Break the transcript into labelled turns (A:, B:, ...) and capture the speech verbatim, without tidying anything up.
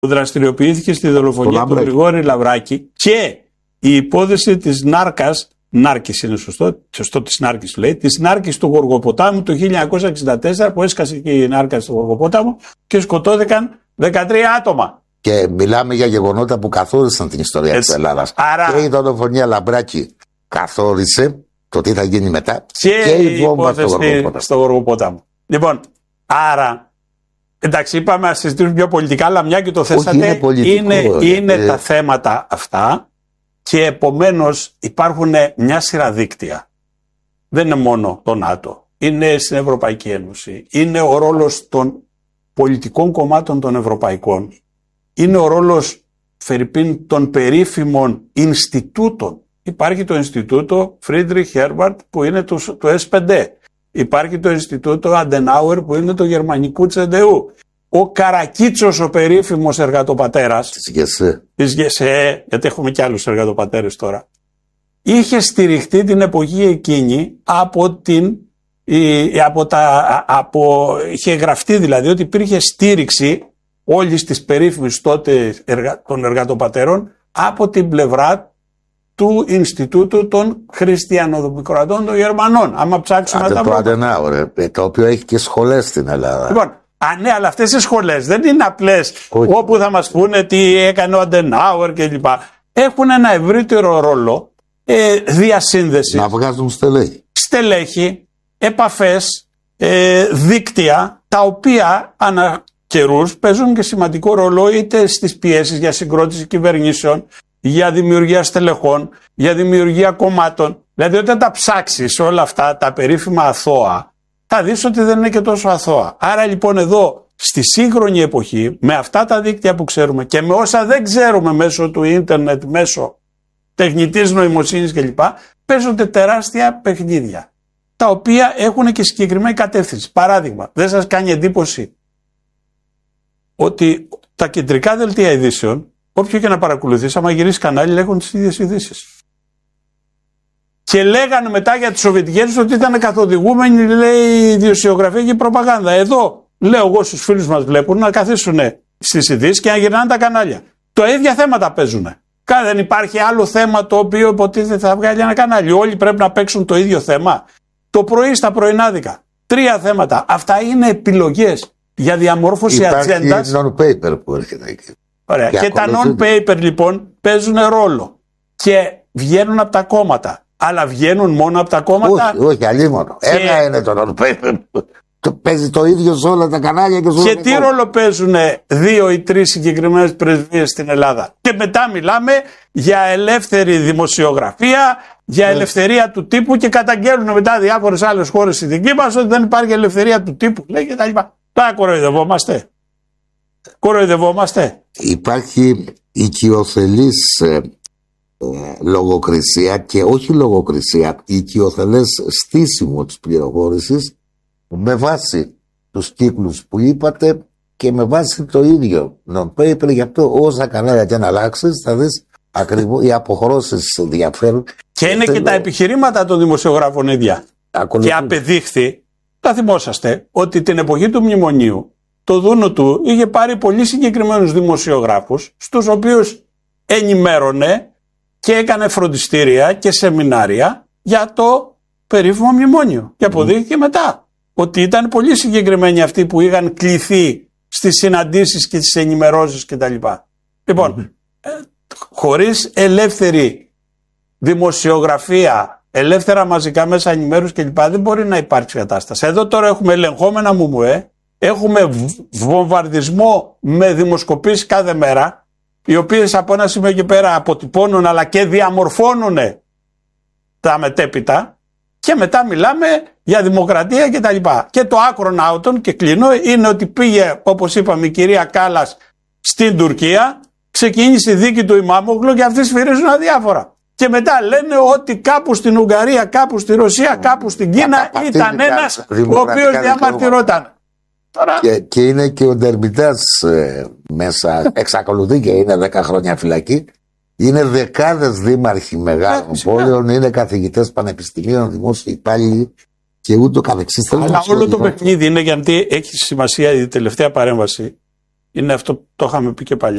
A: που δραστηριοποιήθηκε στη δολοφονία του Γρηγόρη Λαβράκη και η υπόθεση της Νάρκας, Νάρκης είναι σωστό, σωστό της Νάρκης λέει, της Νάρκης του Γοργοποτάμου το χίλια εννιακόσια εξήντα τέσσερα που έσκασε και η Νάρκα στο Γοργοπόταμο και σκοτώθηκαν δεκατρία άτομα.
B: Και μιλάμε για γεγονότα που καθόρισαν την ιστορία της Ελλάδας.
A: Άρα...
B: Και η δολοφονία Λαμπράκη καθόρισε το τι θα γίνει μετά.
A: Και, και η υπόθεση στο Γοργοπόταμο. Λοιπόν, άρα, εντάξει, είπαμε να συζητήσουμε πιο πολιτικά, αλλά μια και το θέσατε,
B: είναι, πολιτικό,
A: είναι, είναι
B: ε...
A: τα θέματα αυτά και επομένως υπάρχουν μια σειρά δίκτυα. Δεν είναι μόνο το ΝΑΤΟ, είναι στην Ευρωπαϊκή Ένωση, είναι ο ρόλος των πολιτικών κομμάτων των ευρωπαϊκών, είναι ο ρόλος φερειπίν των περίφημων Ινστιτούτων. Υπάρχει το Ινστιτούτο Friedrich Herbert που είναι το, το ες πέντε. Υπάρχει το Ινστιτούτο Αντενάουερ που είναι το γερμανικού Τσεντεού. Ο Καρακίτσος ο περίφημος εργατοπατέρας
B: της ΓΕΣΕ,
A: της ΓΕΣΕ, γιατί έχουμε και άλλους εργατοπατέρες τώρα, είχε στηριχτεί την εποχή εκείνη από την από τα, από, είχε γραφτεί δηλαδή ότι υπήρχε στήριξη όλης της περίφημης τότε εργα, των εργατοπατέρων από την πλευρά του Ινστιτούτου των Χριστιανοδημοκρατών των Γερμανών. Άμα ψάξουμε
B: Άντε
A: τα
B: το Αντενάουερ, το οποίο έχει και σχολές στην Ελλάδα.
A: Λοιπόν, α, ναι, αλλά αυτές οι σχολές δεν είναι απλές όπου θα μας πούνε τι έκανε ο Αντενάουερ κλπ. Έχουν ένα ευρύτερο ρόλο ε, διασύνδεσης.
B: Να βγάζουν στελέχη.
A: Στελέχη, επαφές, ε, δίκτυα, τα οποία ανά καιρούς παίζουν και σημαντικό ρόλο είτε στις πιέσεις για συγκρότηση κυβερνήσεων, για δημιουργία στελεχών, για δημιουργία κομμάτων. Δηλαδή όταν τα ψάξεις όλα αυτά τα περίφημα αθώα, θα δεις ότι δεν είναι και τόσο αθώα. Άρα λοιπόν εδώ στη σύγχρονη εποχή, με αυτά τα δίκτυα που ξέρουμε και με όσα δεν ξέρουμε μέσω του ίντερνετ, μέσω τεχνητής νοημοσύνης κλπ, παίζονται τεράστια παιχνίδια, τα οποία έχουν και συγκεκριμένη κατεύθυνση. Παράδειγμα, δεν σας κάνει εντύπωση ότι τα κεντρικά δελτία ειδήσεων, όποιο και να παρακολουθείς, άμα γυρίσει κανάλι, λέγουν τις ίδιες ειδήσεις. Και λέγανε μετά για τις Σοβιετικές ότι ήταν καθοδηγούμενοι, λέει, ιδιοσιογραφία και προπαγάνδα. Εδώ, λέω εγώ στους φίλους μας βλέπουν, να καθίσουν στις ειδήσεις και να γυρνάνε τα κανάλια. Το ίδια θέματα παίζουν. Κάτι δεν υπάρχει άλλο θέμα το οποίο υποτίθεται θα βγάλει ένα κανάλι. Όλοι πρέπει να παίξουν το ίδιο θέμα. Το πρωί στα πρωινάδικα. Τρία θέματα. Αυτά είναι επιλογές για διαμόρφωση ατζέντας.
B: Υπάρχει non-paper που έρχεται εκεί.
A: Ωραία. Και, και τα non-paper λοιπόν παίζουν ρόλο και βγαίνουν από τα κόμματα. Αλλά βγαίνουν μόνο από τα κόμματα.
B: Όχι, όχι, αλλήμωνο. Και... Ένα είναι το non-paper. Το παίζει το ίδιο σε όλα τα κανάλια και σε όλα
A: Και τι ρόλο παίζουν δύο ή τρεις συγκεκριμένες πρεσβείες στην Ελλάδα. Και μετά μιλάμε για ελεύθερη δημοσιογραφία, για ελευθερία του τύπου και καταγγέλνουν μετά διάφορες άλλες χώρες στη δική μας ότι δεν υπάρχει ελευθερία του τύπου. Λέει και τα λοιπά. Τα κοροϊδευόμαστε. Κοροϊδευόμαστε.
B: Υπάρχει οικειοθελής ε, ε, λογοκρισία και όχι λογοκρισία, οικειοθελές στήσιμο της πληροφόρησης με βάση τους κύκλους που είπατε και με βάση το ίδιο non-paper. Γι' αυτό όσα κανάλια και να αλλάξεις θα δεις ακριβώς οι αποχρώσεις διαφέρουν.
A: Και είναι και τα επιχειρήματα των δημοσιογράφων ίδια. Ακολουθούν. Και απεδείχθη, θα θυμόσαστε, ότι την εποχή του μνημονίου το Δούνο του είχε πάρει πολύ συγκεκριμένους δημοσιογράφους, στους οποίους ενημέρωνε και έκανε φροντιστήρια και σεμινάρια για το περίφημο μνημόνιο. Και αποδείχθηκε mm. μετά ότι ήταν πολύ συγκεκριμένοι αυτοί που είχαν κληθεί στις συναντήσεις και στις ενημερώσεις κτλ. Λοιπόν, mm. ε, χωρίς ελεύθερη δημοσιογραφία, ελεύθερα μαζικά μέσα ενημέρωσης κλπ. Δεν μπορεί να υπάρξει κατάσταση. Εδώ τώρα έχουμε ελεγχόμενα μουμουέ, έχουμε βομβαρδισμό με δημοσκοπήσεις κάθε μέρα, οι οποίες από ένα σημείο και πέρα αποτυπώνουν αλλά και διαμορφώνουν τα μετέπειτα, και μετά μιλάμε για δημοκρατία και τα λοιπά. Και το άκρον άουτον, και κλείνω, είναι ότι πήγε, όπως είπαμε, η κυρία Κάλλας στην Τουρκία, ξεκίνησε η δίκη του Ιμάμογλου και αυτοί σφυρίζουν αδιάφορα. Και μετά λένε ότι κάπου στην Ουγγαρία, κάπου στη Ρωσία, κάπου στην Κίνα ήταν ένας ο οποίος διαμαρτυρόταν. Τώρα...
B: Και, και είναι και ο Ντερμιτάς ε, μέσα, εξακολουθεί και είναι δέκα χρόνια φυλακή. Είναι δεκάδες δήμαρχοι μεγάλων πόλεων, είναι καθηγητές πανεπιστημίων, δημόσιοι υπάλληλοι και ούτω καθεξής.
A: Αλλά όλο το παιχνίδι είναι, γιατί έχει σημασία η τελευταία παρέμβαση. Είναι αυτό, το είχαμε πει και παλιά.